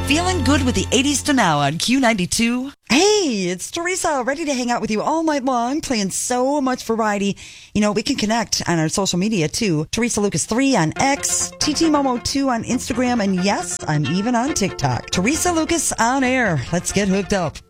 Feeling good with the 80s to now on Q92. Hey, it's Teresa, ready to hang out with you all night long, playing so much variety. You know, we can connect on our social media too. Teresa Lucas 3 on X, TT Momo 2 on Instagram, and yes, I'm even on TikTok. Teresa Lucas on air. Let's get hooked up.